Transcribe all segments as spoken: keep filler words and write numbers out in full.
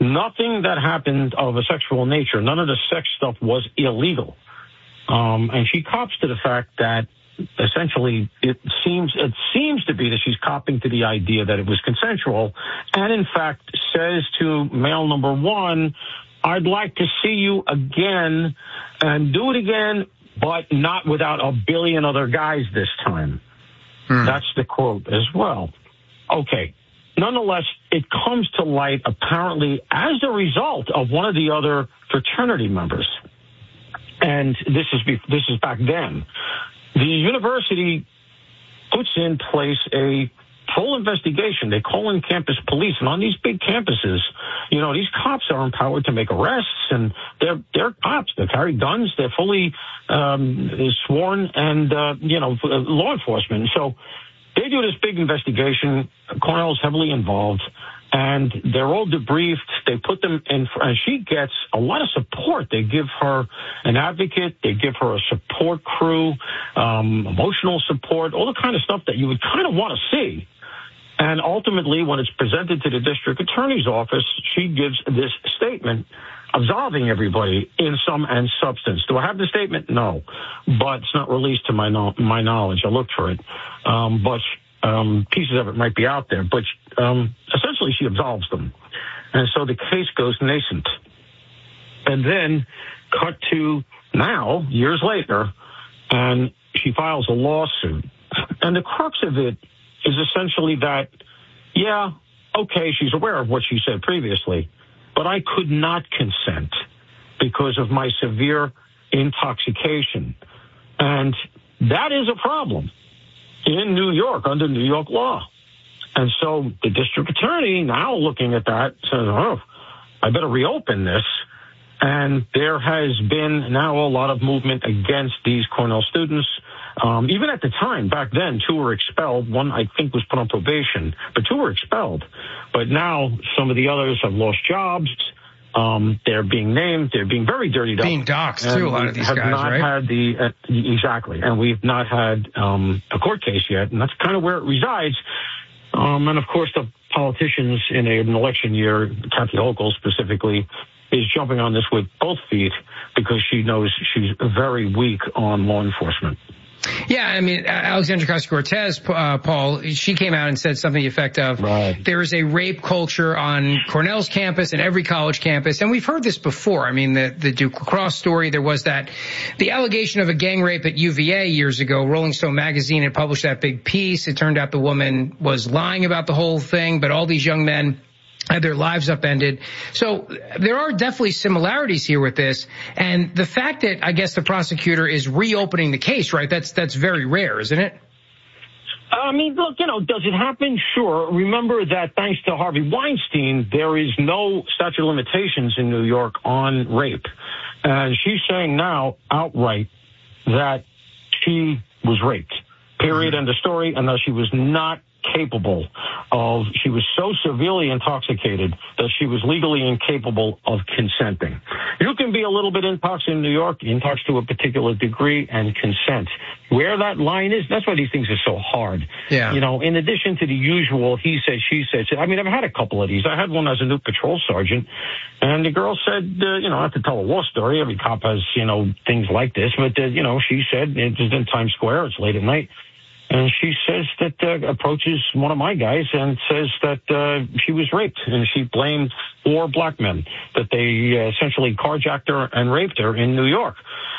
nothing that happened of a sexual nature, none of the sex stuff was illegal. Um, and she cops to the fact that essentially it seems it seems to be that she's copping to the idea that it was consensual, and in fact says to male number one, I'd like to see you again and do it again, but not without a billion other guys this time. Hmm. That's the quote as well. Okay. Nonetheless, it comes to light apparently as a result of one of the other fraternity members. And this is this is back then. The university puts in place a full investigation. They call in campus police, and on these big campuses, you know, these cops are empowered to make arrests, and they're they're cops. They carry guns. They're fully um, sworn, and uh, you know, law enforcement. So they do this big investigation. Cornell's heavily involved, and they're all debriefed. They put them in, and she gets a lot of support. They give her an advocate. They give her a support crew, um, emotional support, all the kind of stuff that you would kind of want to see. And ultimately, when it's presented to the district attorney's office, she gives this statement absolving everybody in sum and substance. Do I have the statement? No. But it's not released to my no- my knowledge. I looked for it. Um, but um, pieces of it might be out there. But um, essentially, she absolves them. And so the case goes nascent. And then cut to now, years later, and she files a lawsuit. And the crux of it is essentially that, yeah, okay, she's aware of what she said previously, but I could not consent because of my severe intoxication. And that is a problem in New York, under New York law. And so the district attorney, now looking at that, says, oh, I better reopen this. And there has been now a lot of movement against these Cornell students. Um, even at the time, back then, two were expelled. One, I think, was put on probation, but two were expelled. But now some of the others have lost jobs. Um, they're being named. They're being very dirtied up. Being doxxed, too, a lot of these have guys, not right? Had the, uh, exactly. And we've not had um, a court case yet, and that's kind of where it resides. Um, and, of course, the politicians in a, an election year, Kathy Hochul specifically, is jumping on this with both feet because she knows she's very weak on law enforcement. Yeah, I mean, Alexandria Ocasio-Cortez, uh, Paul, she came out and said something to the effect of, right, there is a rape culture on Cornell's campus and every college campus. And we've heard this before. I mean, the, the Duke Lacrosse story, there was that, the allegation of a gang rape at U V A years ago. Rolling Stone magazine had published that big piece. It turned out the woman was lying about the whole thing, but all these young men had their lives upended. So there are definitely similarities here with this. And the fact that I guess the prosecutor is reopening the case, right, that's that's very rare, isn't it? I mean, look, you know, does it happen? Sure. Remember that thanks to Harvey Weinstein, there is no statute of limitations in New York on rape. And she's saying now outright that she was raped, period, end of story, and that she was not capable of, she was so severely intoxicated that she was legally incapable of consenting. You can be a little bit intox in New York, intox to a particular degree, and consent. Where that line is, that's why these things are so hard. Yeah. You know, in addition to the usual he said, she said, I mean, I've had a couple of these. I had one as a new patrol sergeant, and the girl said, uh, you know, I have to tell a war story. Every cop has, you know, things like this, but, uh, you know, she said, it's in Times Square, it's late at night. And she says that, uh, approaches one of my guys and says that, uh, she was raped, and she blamed four black men, that they uh, essentially carjacked her and raped her in New York.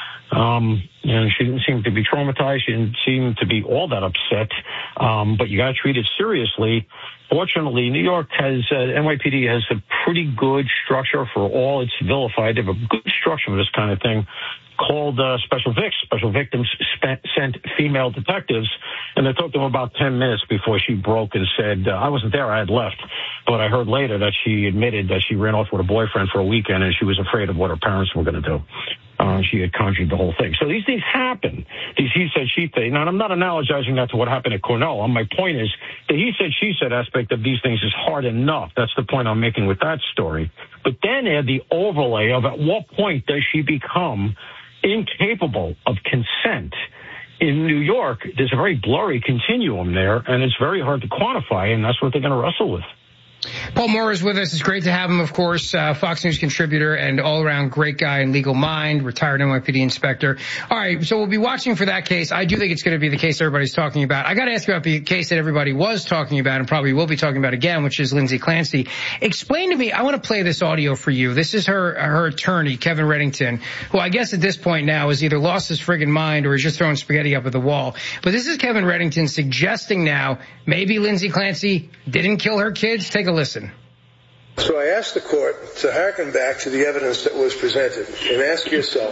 Um, and she didn't seem to be traumatized. She didn't seem to be all that upset. Um, but you got to treat it seriously. Fortunately, New York has, uh, N Y P D has a pretty good structure for all it's vilified. They have a good structure for this kind of thing called uh, Special Victims. Special Victims spent, sent female detectives, and it took them about ten minutes before she broke and said, uh, I wasn't there, I had left. But I heard later that she admitted that she ran off with a boyfriend for a weekend and she was afraid of what her parents were going to do. Uh, she had conjured the whole thing. So these things happen. These he said, she said. Now, I'm not analogizing that to what happened at Cornell. My point is the he said, she said aspect of these things is hard enough. That's the point I'm making with that story. But then add the overlay of at what point does she become incapable of consent. In New York, there's a very blurry continuum there, and it's very hard to quantify, and that's what they're going to wrestle with. Paul Moore is with us. It's great to have him, of course, uh, Fox News contributor and all-around great guy and legal mind, retired N Y P D inspector. All right, so we'll be watching for that case. I do think it's going to be the case everybody's talking about. I got to ask you about the case that everybody was talking about and probably will be talking about again, which is Lindsay Clancy. Explain to me, I want to play this audio for you. This is her her attorney, Kevin Reddington, who I guess at this point now has either lost his friggin' mind or is just throwing spaghetti up at the wall. But this is Kevin Reddington suggesting now maybe Lindsay Clancy didn't kill her kids. Take a listen. So I asked the court to hearken back to the evidence that was presented and ask yourself,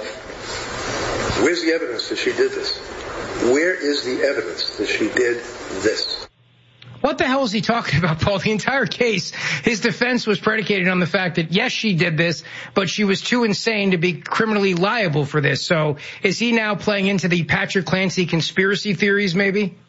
where's the evidence that she did this? Where is the evidence that she did this? What the hell is he talking about, Paul? The entire case, his defense was predicated on the fact that, yes, she did this, but she was too insane to be criminally liable for this. So is he now playing into the Patrick Clancy conspiracy theories, maybe?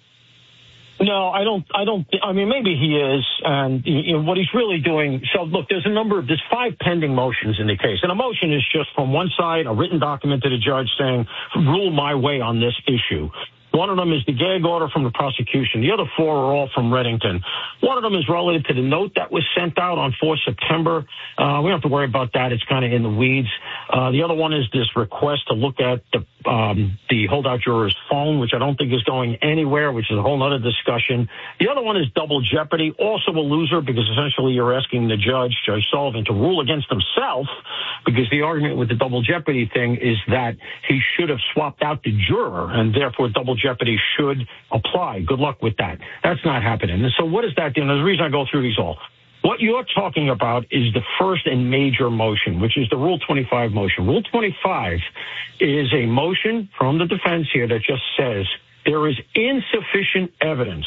No, I don't, I don't, I mean, maybe he is, and you know, what he's really doing, so look, there's a number of, there's five pending motions in the case, and a motion is just from one side, a written document to the judge saying, rule my way on this issue. One of them is the gag order from the prosecution. The other four are all from Reddington. One of them is related to the note that was sent out on the fourth of September. Uh, we don't have to worry about that. It's kind of in the weeds. Uh, the other one is this request to look at the, um, the holdout juror's phone, which I don't think is going anywhere, which is a whole other discussion. The other one is double jeopardy, also a loser, because essentially you're asking the judge, Judge Sullivan, to rule against himself, because the argument with the double jeopardy thing is that he should have swapped out the juror, and therefore double jeopardy should apply. Good luck with that. That's not happening. And so what does that do? And the reason I go through these all, what you're talking about is the first and major motion, which is the Rule twenty-five motion. Rule twenty-five is a motion from the defense here that just says there is insufficient evidence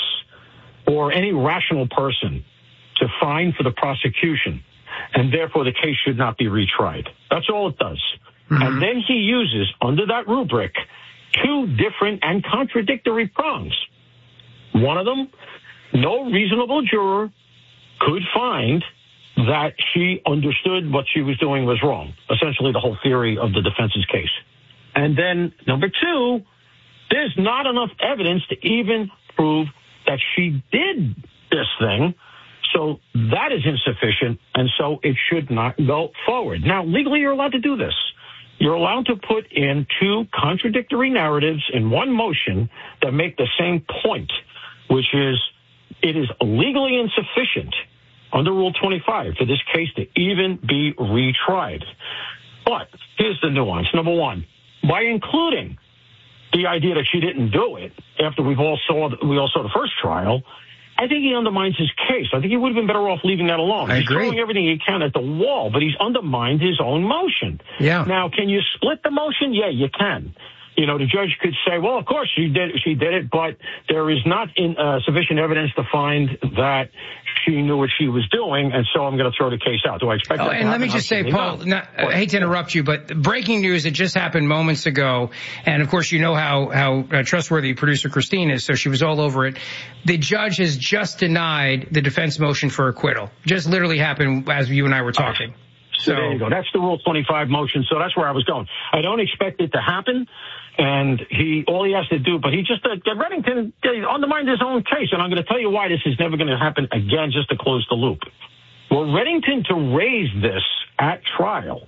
for any rational person to find for the prosecution, and therefore the case should not be retried. That's all it does. Mm-hmm. And then he uses, under that rubric, two different and contradictory prongs. One of them, no reasonable juror could find that she understood what she was doing was wrong, essentially the whole theory of the defense's case. And then number two, there's not enough evidence to even prove that she did this thing, so that is insufficient, and so it should not go forward. Now, legally, you're allowed to do this. You're allowed to put in two contradictory narratives in one motion that make the same point, which is it is legally insufficient under Rule twenty-five for this case to even be retried. But here's the nuance. Number one, by including the idea that she didn't do it after we've all saw we all saw the first trial, I think he undermines his case. I think he would have been better off leaving that alone. I he's agree. throwing everything he can at the wall, but he's undermined his own motion. Yeah. Now, can you split the motion? Yeah, you can. You know, the judge could say, well, of course she did, she did it, but there is not in, uh, sufficient evidence to find that she knew what she was doing, and so I'm going to throw the case out. Do I expect oh, that to And happen? let me just say, Paul, not, I hate to interrupt you, but breaking news, it just happened moments ago, and of course you know how, how uh, trustworthy producer Christine is, so she was all over it. The judge has just denied the defense motion for acquittal. Just literally happened as you and I were talking. So, so there you go. That's the Rule twenty-five motion, so that's where I was going. I don't expect it to happen. And he, all he has to do, but he just, uh, Reddington uh, undermined his own case. And I'm going to tell you why this is never going to happen again, just to close the loop. Well, Reddington, to raise this at trial,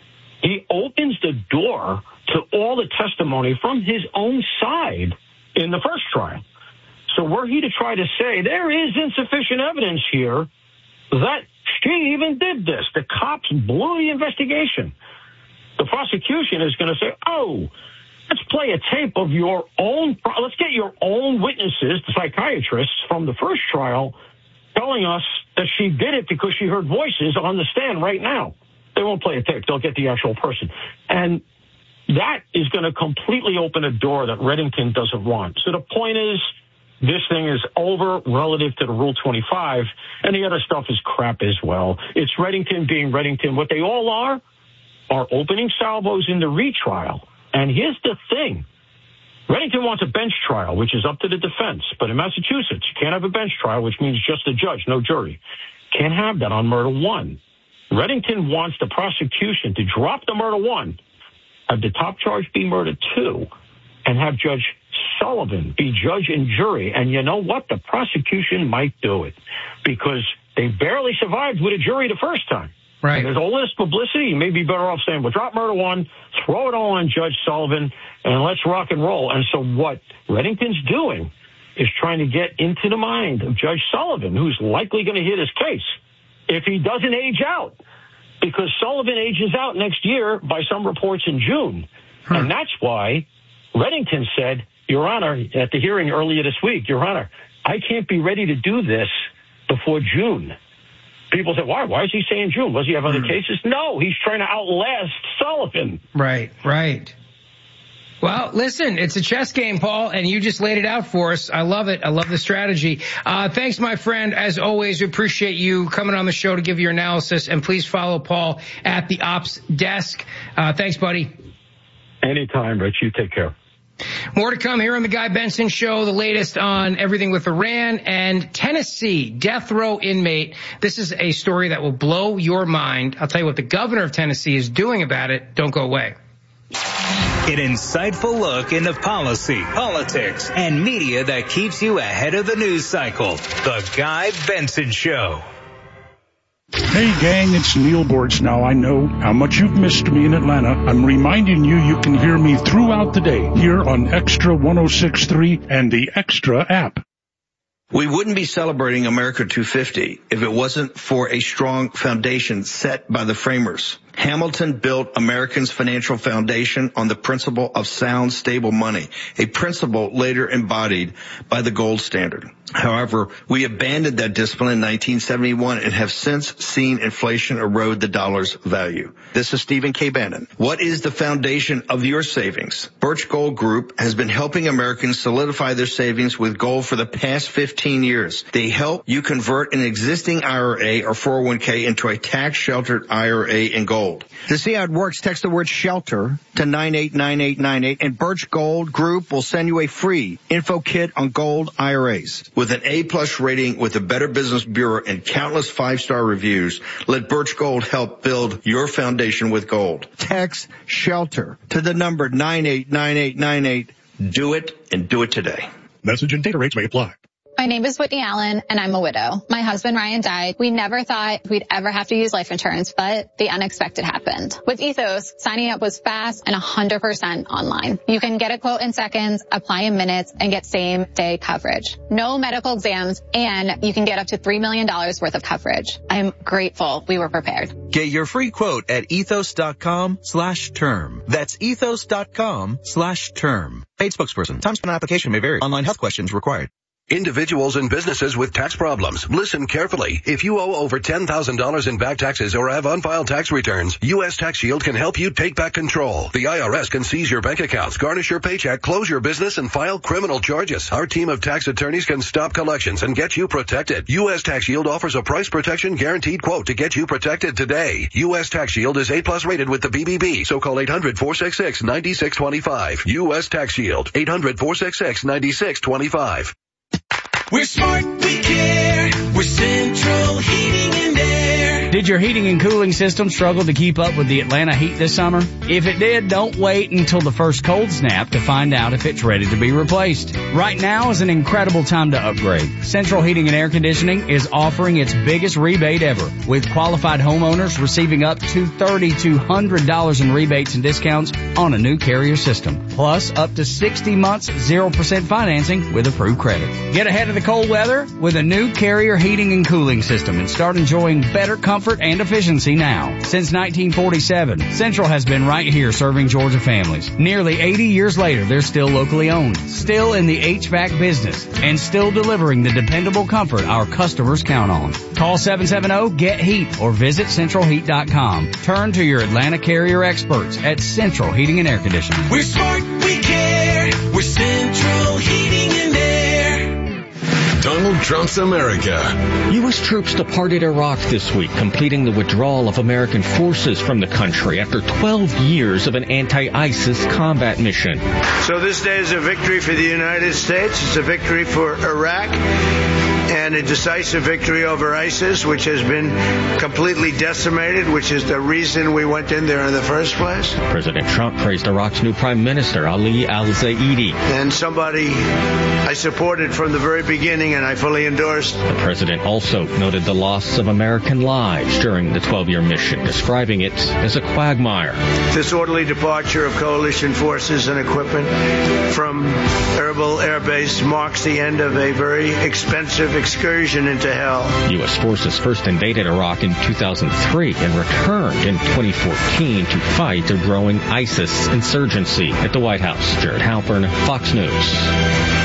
he opens the door to all the testimony from his own side in the first trial. So were he to try to say there is insufficient evidence here that she even did this, the cops blew the investigation, the prosecution is going to say, oh, let's play a tape of your own, let's get your own witnesses, the psychiatrists from the first trial, telling us that she did it because she heard voices on the stand right now. They won't play a tape. They'll get the actual person. And that is going to completely open a door that Reddington doesn't want. So the point is, this thing is over relative to the Rule twenty-five, and the other stuff is crap as well. It's Reddington being Reddington. What they all are are opening salvos in the retrial. And here's the thing. Reddington wants a bench trial, which is up to the defense. But in Massachusetts, you can't have a bench trial, which means just a judge, no jury. Can't have that on murder one. Reddington wants the prosecution to drop the murder one, have the top charge be murder two, and have Judge Sullivan be judge and jury. And you know what? The prosecution might do it because They barely survived with a jury the first time. Right. And there's all this publicity. You may be better off saying, well, drop murder one, throw it all on Judge Sullivan, and let's rock and roll. And so what Reddington's doing is trying to get into the mind of Judge Sullivan, who's likely going to hit his case if he doesn't age out, because Sullivan ages out next year by some reports in June. Hmm. And that's why Reddington said, Your Honor, at the hearing earlier this week, Your Honor, I can't be ready to do this before June. People say, why? Why is he saying June? Does he have other mm. cases? No, he's trying to outlast Sullivan. Right, right. Well, listen, it's a chess game, Paul, and you just laid it out for us. I love it. I love the strategy. Uh, thanks, my friend. As always, we appreciate you coming on the show to give your analysis, and please follow Paul at the Ops Desk. Uh, thanks, buddy. Anytime, Rich. You take care. More to come here on the Guy Benson Show, the latest on everything with Iran and Tennessee, death row inmate. This is a story that will blow your mind. I'll tell you what the governor of Tennessee is doing about it. Don't go away. An insightful look into policy, politics, and media that keeps you ahead of the news cycle. The Guy Benson Show. Hey gang, it's Neil Bortz. Now I know how much you've missed me in Atlanta. I'm reminding you you can hear me throughout the day here on Extra one oh six point three and the Extra app. We wouldn't be celebrating America two fifty if it wasn't for a strong foundation set by the framers. Hamilton built Americans' financial foundation on the principle of sound, stable money, a principle later embodied by the gold standard. However, we abandoned that discipline in nineteen seventy-one and have since seen inflation erode the dollar's value. This is Stephen K. Bannon. What is the foundation of your savings? Birch Gold Group has been helping Americans solidify their savings with gold for the past fifteen years. They help you convert an existing I R A or four oh one k into a tax-sheltered I R A in gold. To see how it works, text the word shelter to nine eight nine eight nine eight, and Birch Gold Group will send you a free info kit on gold I R As. With an A-plus rating with the Better Business Bureau and countless five-star reviews, let Birch Gold help build your foundation with gold. Text shelter to the number nine eight nine eight nine eight. Do it, and do it today. Message and data rates may apply. My name is Whitney Allen, and I'm a widow. My husband, Ryan, died. We never thought we'd ever have to use life insurance, but the unexpected happened. With Ethos, signing up was fast and one hundred percent online. You can get a quote in seconds, apply in minutes, and get same-day coverage. No medical exams, and you can get up to three million dollars worth of coverage. I'm grateful we were prepared. Get your free quote at ethos.com slash term. That's ethos.com slash term. Paid spokesperson. Time spent application may vary. Online health questions required. Individuals and businesses with tax problems, listen carefully. If you owe over ten thousand dollars in back taxes or have unfiled tax returns, U S Tax Shield can help you take back control. The I R S can seize your bank accounts, garnish your paycheck, close your business, and file criminal charges. Our team of tax attorneys can stop collections and get you protected. U S Tax Shield offers a price protection guaranteed quote to get you protected today. U S Tax Shield is A plus rated with the B B B, so call eight hundred four six six nine six two five. U S Tax Shield, eight hundred four six six nine six two five. We're smart, we care. We're Central Heating and Air. Did your heating and cooling system struggle to keep up with the Atlanta heat this summer? If it did, don't wait until the first cold snap to find out if it's ready to be replaced. Right now is an incredible time to upgrade. Central Heating and Air Conditioning is offering its biggest rebate ever, with qualified homeowners receiving up to three thousand two hundred dollars in rebates and discounts on a new Carrier system, plus up to sixty months zero percent financing with approved credit. Get ahead of the cold weather with a new Carrier heating and cooling system and start enjoying better comfort and efficiency now. Since nineteen forty-seven, Central has been right here serving Georgia families. Nearly eighty years later, they're still locally owned, still in the H V A C business, and still delivering the dependable comfort our customers count on. Call seven seven zero, G E T HEAT or visit central heat dot com. Turn to your Atlanta Carrier experts at Central Heating and Air Conditioning. We're smart, we care. We're Central Heating and Air. Donald Trump's America. U S troops departed Iraq this week, completing the withdrawal of American forces from the country after twelve years of an anti-ISIS combat mission. So this day is a victory for the United States. It's a victory for Iraq. and a decisive victory over ISIS, which has been completely decimated, which is the reason we went in there in the first place. President Trump praised Iraq's new prime minister, Ali al-Zaidi. And somebody I supported from the very beginning and I fully endorsed. The president also noted the loss of American lives during the twelve-year mission, describing it as a quagmire. This orderly departure of coalition forces and equipment from Erbil Air Base marks the end of a very expensive excursion into hell. U S forces first invaded Iraq in two thousand three and returned in twenty fourteen to fight a growing ISIS insurgency. At the White House, Jared Halpern, Fox News.